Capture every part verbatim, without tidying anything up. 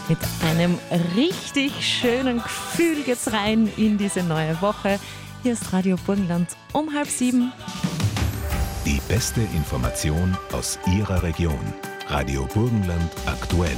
Mit einem richtig schönen Gefühl geht's rein in diese neue Woche. Hier ist Radio Burgenland um halb sieben. Die beste Information aus Ihrer Region. Radio Burgenland aktuell.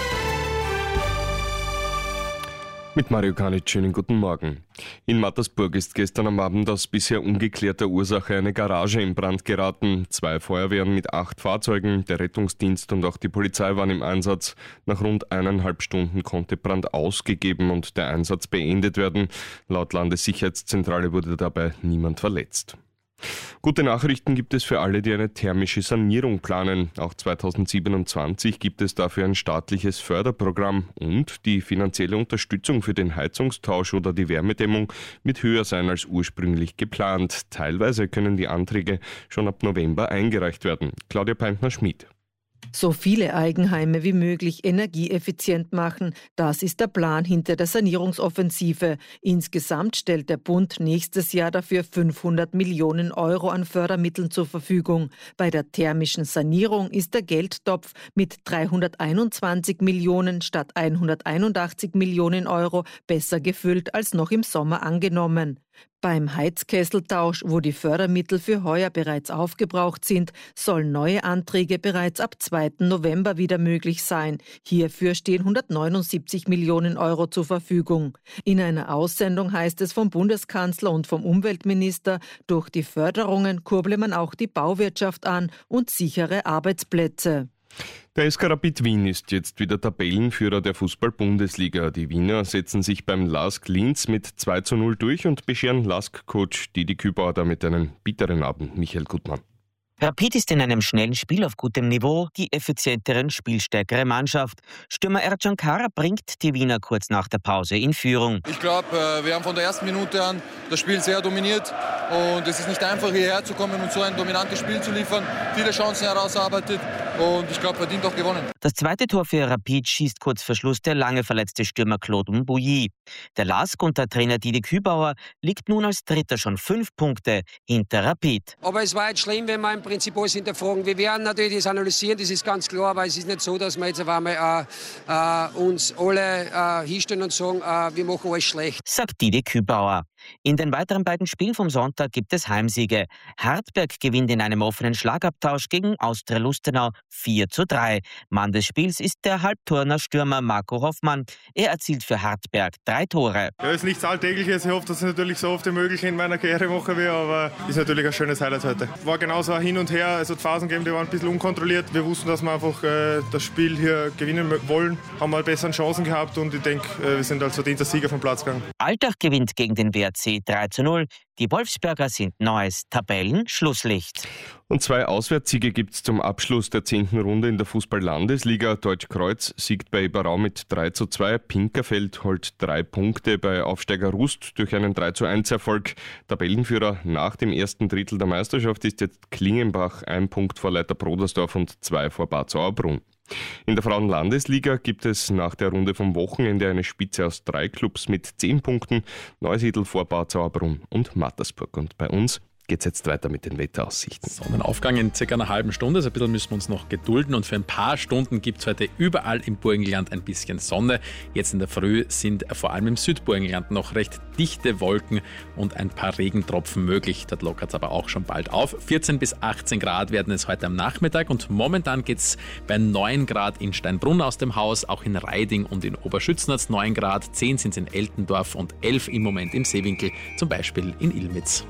Mit Mario Kanic, schönen guten Morgen. In Mattersburg ist gestern am Abend aus bisher ungeklärter Ursache eine Garage in Brand geraten. Zwei Feuerwehren mit acht Fahrzeugen, der Rettungsdienst und auch die Polizei waren im Einsatz. Nach rund eineinhalb Stunden konnte Brand ausgegeben und der Einsatz beendet werden. Laut Landessicherheitszentrale wurde dabei niemand verletzt. Gute Nachrichten gibt es für alle, die eine thermische Sanierung planen. Auch zweitausendsiebenundzwanzig gibt es dafür ein staatliches Förderprogramm und die finanzielle Unterstützung für den Heizungstausch oder die Wärmedämmung wird höher sein als ursprünglich geplant. Teilweise können die Anträge schon ab November eingereicht werden. Claudia Peintner-Schmid. So viele Eigenheime wie möglich energieeffizient machen, das ist der Plan hinter der Sanierungsoffensive. Insgesamt stellt der Bund nächstes Jahr dafür fünfhundert Millionen Euro an Fördermitteln zur Verfügung. Bei der thermischen Sanierung ist der Geldtopf mit dreihunderteinundzwanzig Millionen statt hunderteinundachtzig Millionen Euro besser gefüllt als noch im Sommer angenommen. Beim Heizkesseltausch, wo die Fördermittel für heuer bereits aufgebraucht sind, sollen neue Anträge bereits ab zweiten November wieder möglich sein. Hierfür stehen hundertneunundsiebzig Millionen Euro zur Verfügung. In einer Aussendung heißt es vom Bundeskanzler und vom Umweltminister, durch die Förderungen kurble man auch die Bauwirtschaft an und sichere Arbeitsplätze. Der S K Rapid Wien ist jetzt wieder Tabellenführer der Fußball-Bundesliga. Die Wiener setzen sich beim LASK Linz mit zwei zu null durch und bescheren LASK-Coach Didi Kübauer damit einen bitteren Abend. Michael Gutmann. Rapid ist in einem schnellen Spiel auf gutem Niveau die effizientere, spielstärkere Mannschaft. Stürmer Ercan Kara bringt die Wiener kurz nach der Pause in Führung. Ich glaube, wir haben von der ersten Minute an das Spiel sehr dominiert und es ist nicht einfach hierher zu kommen und so ein dominantes Spiel zu liefern. Viele Chancen herausarbeitet und ich glaube, verdient auch gewonnen. Das zweite Tor für Rapid schießt kurz vor Schluss der lange verletzte Stürmer Claude Mbouilly. Der LASK unter Trainer Didi Kübauer liegt nun als Dritter schon fünf Punkte hinter Rapid. Aber es war jetzt schlimm, wenn man im Prinzip alles hinterfragen. Wir werden natürlich das analysieren, das ist ganz klar, aber es ist nicht so, dass wir jetzt auf einmal äh, äh, uns alle äh, hinstellen und sagen, äh, wir machen alles schlecht. Sagt Didi Kübauer. In den weiteren beiden Spielen vom Sonntag gibt es Heimsiege. Hartberg gewinnt in einem offenen Schlagabtausch gegen Austria Lustenau vier zu drei. Mann des Spiels ist der Halbturner Stürmer Marco Hoffmann. Er erzielt für Hartberg drei Tore. Ja, ist nichts Alltägliches. Ich hoffe, dass es natürlich so oft wie möglich in meiner Karriere machen will, aber ist natürlich ein schönes Highlight heute. War genauso hin und her. Es hat Phasen gegeben, die waren ein bisschen unkontrolliert. Wir wussten, dass wir einfach äh, das Spiel hier gewinnen wollen. Haben mal bessere Chancen gehabt und ich denke, äh, wir sind als verdienter Sieger vom Platz gegangen. Altach gewinnt gegen den W R C drei zu null. Die Wolfsberger sind neues Tabellenschlusslicht. Und zwei Auswärtssiege gibt es zum Abschluss der zehnten Runde in der Fußball-Landesliga. Deutschkreuz siegt bei Eberau mit drei zu zwei. Pinkerfeld holt drei Punkte bei Aufsteiger Rust durch einen drei zu eins Erfolg. Tabellenführer nach dem ersten Drittel der Meisterschaft ist jetzt Klingenbach, ein Punkt vor Leiter Brodersdorf und zwei vor Bad Sauerbrunn. In der Frauenlandesliga gibt es nach der Runde vom Wochenende eine Spitze aus drei Clubs mit zehn Punkten. Neusiedl vor Bad Sauerbrunn und Mattersburg. Und bei uns geht es jetzt weiter mit den Wetteraussichten. Sonnenaufgang in circa einer halben Stunde, also ein bisschen müssen wir uns noch gedulden und für ein paar Stunden gibt es heute überall im Burgenland ein bisschen Sonne. Jetzt in der Früh sind vor allem im Südburgenland noch recht dichte Wolken und ein paar Regentropfen möglich. Dort lockert es aber auch schon bald auf. vierzehn bis achtzehn Grad werden es heute am Nachmittag und momentan geht es bei neun Grad in Steinbrunn aus dem Haus, auch in Reiding und in Oberschützen hat es neun Grad, zehn sind es in Eltendorf und elf im Moment im Seewinkel, zum Beispiel in Ilmitz.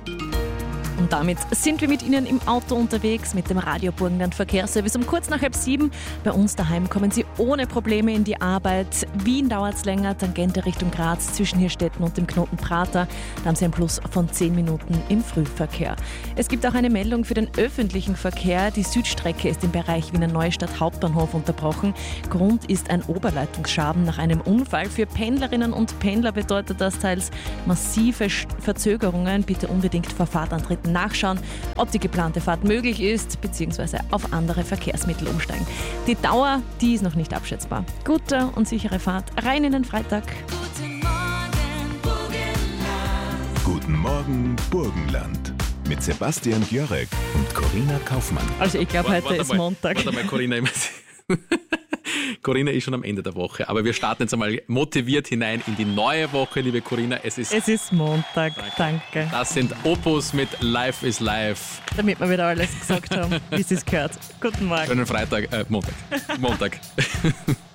Und damit sind wir mit Ihnen im Auto unterwegs mit dem Radio Burgenland Verkehrsservice um kurz nach halb sieben. Bei uns daheim kommen Sie ohne Probleme in die Arbeit. Wien dauert es länger, Tangente Richtung Graz zwischen Hirstetten und dem Knoten Prater. Da haben Sie ein Plus von zehn Minuten im Frühverkehr. Es gibt auch eine Meldung für den öffentlichen Verkehr. Die Südstrecke ist im Bereich Wiener Neustadt Hauptbahnhof unterbrochen. Grund ist ein Oberleitungsschaden nach einem Unfall. Für Pendlerinnen und Pendler bedeutet das teils massive Verzögerungen. Bitte unbedingt vor Fahrtantritten nachschauen, ob die geplante Fahrt möglich ist, beziehungsweise auf andere Verkehrsmittel umsteigen. Die Dauer, die ist noch nicht abschätzbar. Gute und sichere Fahrt rein in den Freitag. Guten Morgen, Burgenland. Guten Morgen, Burgenland. Mit Sebastian Jörek und Corinna Kaufmann. Also ich glaube, heute ist mal, Montag. Warte mal, Corinna. Corinna ist schon am Ende der Woche. Aber wir starten jetzt einmal motiviert hinein in die neue Woche, liebe Corinna. Es ist, es ist Montag, danke. danke. Das sind Opus mit Life is Life. Damit wir wieder alles gesagt haben, wie es gehört. Guten Morgen. Schönen Freitag, äh, Montag. Montag.